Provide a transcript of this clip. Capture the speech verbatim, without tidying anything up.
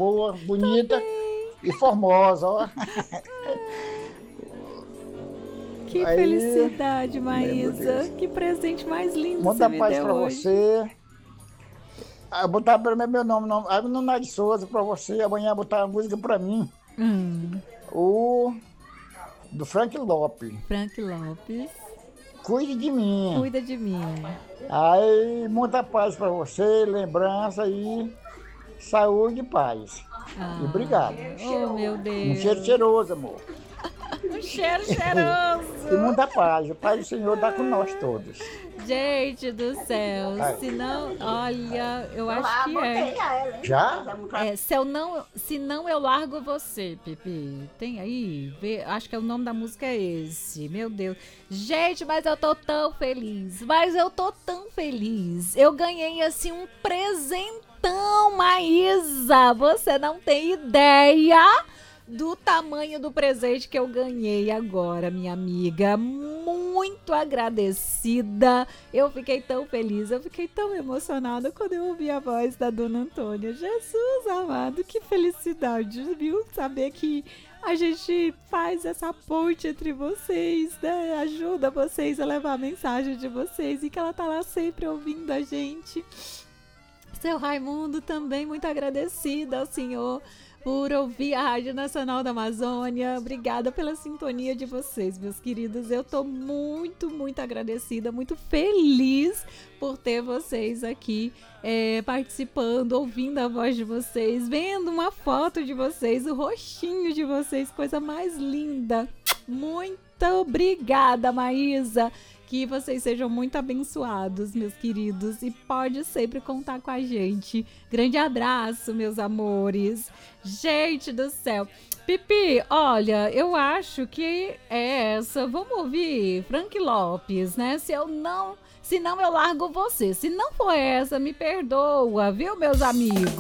boa, bonita e formosa, ó. Que Aí, felicidade, Maísa. Que presente mais lindo muita você me paz deu pra hoje. você. Ah, botar primeiro meu nome, nome, Abner de Souza pra você. Amanhã botar a música pra mim. Hum, O do Frank Lopes. Frank Lopes, Cuide de mim. cuida de mim. Aí, muita paz pra você, lembrança e saúde e paz. E obrigado. Oh, meu Um cheiro Deus. cheiroso, amor. Um cheiro E cheiroso. muita paz. O Pai do Senhor dá com nós todos. Gente do céu, Ai. se não, olha, eu acho que é. Já? É, se eu não, se não eu largo você, Pipi. Tem aí? Vê, acho que o nome da música é esse. Meu Deus. Gente, mas eu tô tão feliz. Mas eu tô tão feliz. Eu ganhei assim um presentão, Maísa. Você não tem ideia do tamanho do presente que eu ganhei agora, minha amiga. Muito agradecida. Eu fiquei tão feliz, eu fiquei tão emocionada quando eu ouvi a voz da Dona Antônia. Jesus amado, que felicidade, viu? Saber que a gente faz essa ponte entre vocês, né? Ajuda vocês a levar a mensagem de vocês e que ela tá lá sempre ouvindo a gente. Seu Raimundo também, muito agradecida ao senhor por ouvir a Rádio Nacional da Amazônia. Obrigada pela sintonia de vocês, meus queridos. Eu tô muito, muito agradecida, muito feliz por ter vocês aqui é, participando, ouvindo a voz de vocês, vendo uma foto de vocês, o rostinho de vocês, coisa mais linda. Muito obrigada, Maísa. Que vocês sejam muito abençoados, meus queridos, e pode sempre contar com a gente. Grande abraço, meus amores. Gente do céu. Pipi, olha, eu acho que é essa. Vamos ouvir Frank Lopes, né? Se eu não, se não eu largo você. Se não for essa, me perdoa, viu, meus amigos?